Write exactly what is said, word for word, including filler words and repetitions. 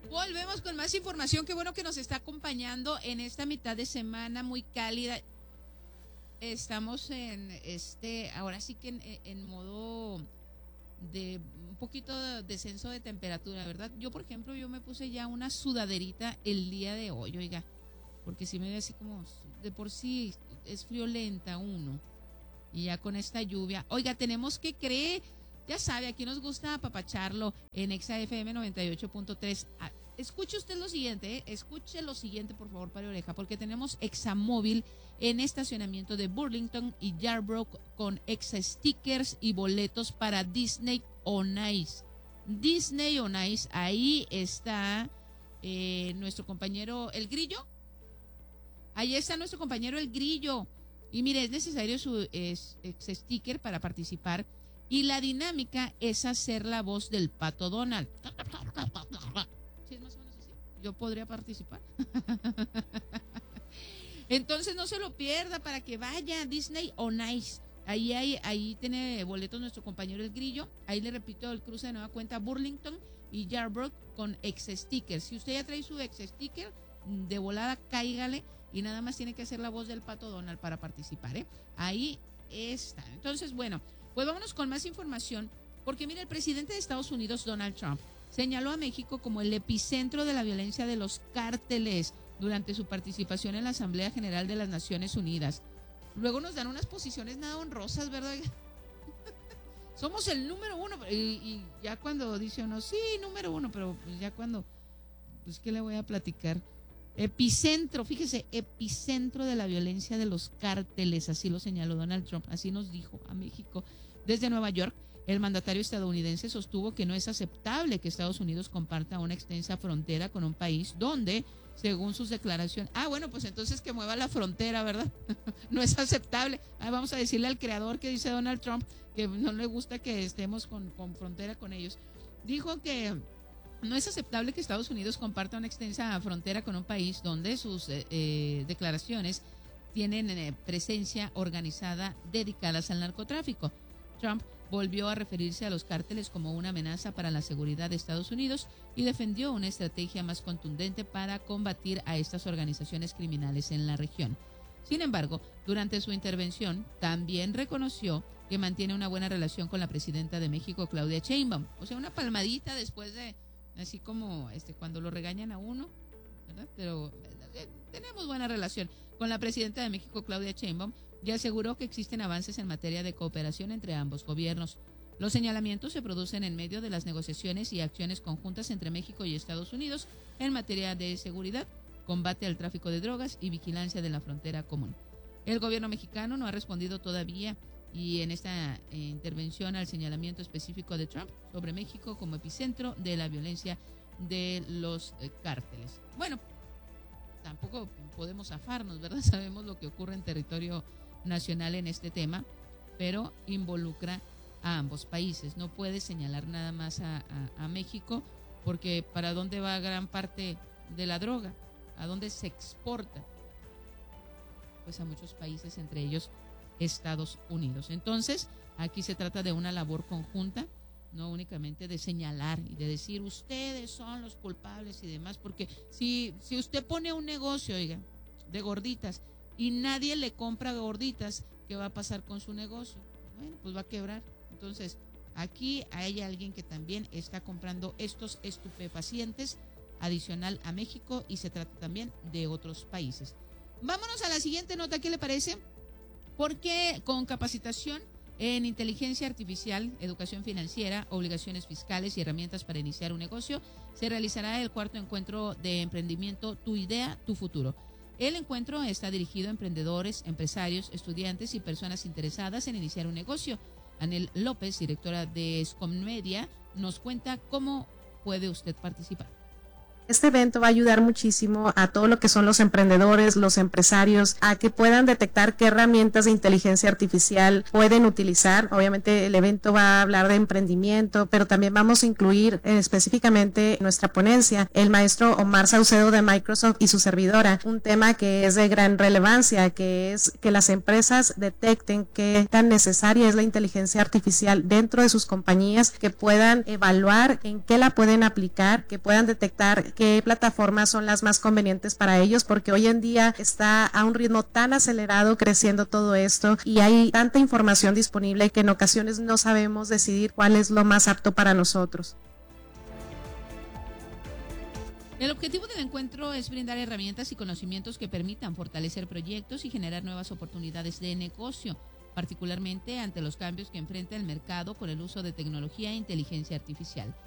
Volvemos con más información. Qué bueno que nos está acompañando en esta mitad de semana muy cálida. Estamos en este, ahora sí que en, en modo de un poquito de descenso de temperatura, ¿verdad? Yo, por ejemplo, yo me puse ya una sudaderita el día de hoy, oiga, porque si me ve así como, de por sí es friolenta uno, y ya con esta lluvia, oiga, tenemos que creer, ya sabe, aquí nos gusta apapacharlo en Exa F M noventa y ocho punto tres. Escuche usted lo siguiente, ¿eh? Escuche lo siguiente, por favor, pare oreja, porque tenemos Examóvil en estacionamiento de Burlington y Yarbrough con Exa stickers y boletos para Disney on Ice. Disney on Ice, ahí está eh, nuestro compañero El Grillo. Ahí está nuestro compañero El Grillo. Y mire, es necesario su es, Exa sticker para participar. Y la dinámica es hacer la voz del Pato Donald. ¿Sí es más o menos así? Yo podría participar. Entonces no se lo pierda para que vaya a Disney on Ice. Ahí, hay, ahí tiene boletos nuestro compañero El Grillo. Ahí le repito, el cruce de nueva cuenta Burlington y Yarbrough con Exa sticker. Si usted ya trae su Exa sticker, de volada cáigale y nada más tiene que hacer la voz del Pato Donald para participar, ¿eh? Ahí está. Entonces, bueno, pues vámonos con más información, porque mira, el presidente de Estados Unidos, Donald Trump, señaló a México como el epicentro de la violencia de los cárteles durante su participación en la Asamblea General de las Naciones Unidas. Luego nos dan unas posiciones nada honrosas, ¿verdad? Somos el número uno, y, y ya cuando dice uno, sí, número uno, pero pues ya cuando, pues ¿qué le voy a platicar? Epicentro, fíjese, epicentro de la violencia de los cárteles, así lo señaló Donald Trump, así nos dijo a México. Desde Nueva York, el mandatario estadounidense sostuvo que no es aceptable que Estados Unidos comparta una extensa frontera con un país donde, según sus declaraciones, ah, bueno, pues entonces que mueva la frontera, ¿verdad? No es aceptable. Ah, vamos a decirle al creador que dice Donald Trump que no le gusta que estemos con, con frontera con ellos. Dijo que no es aceptable que Estados Unidos comparta una extensa frontera con un país donde sus eh, eh, declaraciones tienen eh, presencia organizada dedicadas al narcotráfico. Trump volvió a referirse a los cárteles como una amenaza para la seguridad de Estados Unidos y defendió una estrategia más contundente para combatir a estas organizaciones criminales en la región. Sin embargo, durante su intervención, también reconoció que mantiene una buena relación con la presidenta de México, Claudia Sheinbaum. O sea, una palmadita después de, así como este cuando lo regañan a uno, ¿verdad? Pero eh, tenemos buena relación con la presidenta de México, Claudia Sheinbaum, y aseguró que existen avances en materia de cooperación entre ambos gobiernos. Los señalamientos se producen en medio de las negociaciones y acciones conjuntas entre México y Estados Unidos en materia de seguridad, combate al tráfico de drogas y vigilancia de la frontera común. El gobierno mexicano no ha respondido todavía y en esta eh, intervención al señalamiento específico de Trump sobre México como epicentro de la violencia de los eh, cárteles. Bueno, tampoco podemos zafarnos, ¿verdad? Sabemos lo que ocurre en territorio nacional en este tema, pero involucra a ambos países. No puede señalar nada más a, a, a México, porque ¿para dónde va gran parte de la droga? ¿A dónde se exporta? Pues a muchos países, entre ellos Estados Unidos. Entonces, aquí se trata de una labor conjunta, no únicamente de señalar y de decir ustedes son los culpables y demás, porque si, si usted pone un negocio, oiga, de gorditas y nadie le compra gorditas, ¿qué va a pasar con su negocio? Bueno, pues va a quebrar. Entonces, aquí hay alguien que también está comprando estos estupefacientes adicional a México y se trata también de otros países. Vámonos a la siguiente nota, ¿qué le parece? Porque con capacitación en inteligencia artificial, educación financiera, obligaciones fiscales y herramientas para iniciar un negocio, se realizará el cuarto encuentro de emprendimiento Tu Idea, Tu Futuro. El encuentro está dirigido a emprendedores, empresarios, estudiantes y personas interesadas en iniciar un negocio. Anel López, directora de Scommedia, nos cuenta cómo puede usted participar. Este evento va a ayudar muchísimo a todo lo que son los emprendedores, los empresarios, a que puedan detectar qué herramientas de inteligencia artificial pueden utilizar. Obviamente el evento va a hablar de emprendimiento, pero también vamos a incluir eh, específicamente en nuestra ponencia el maestro Omar Saucedo de Microsoft y su servidora, un tema que es de gran relevancia, que es que las empresas detecten qué tan necesaria es la inteligencia artificial dentro de sus compañías, que puedan evaluar en qué la pueden aplicar, que puedan detectar qué plataformas son las más convenientes para ellos, porque hoy en día está a un ritmo tan acelerado creciendo todo esto y hay tanta información disponible que en ocasiones no sabemos decidir cuál es lo más apto para nosotros. El objetivo del encuentro es brindar herramientas y conocimientos que permitan fortalecer proyectos y generar nuevas oportunidades de negocio, particularmente ante los cambios que enfrenta el mercado con el uso de tecnología e inteligencia artificial.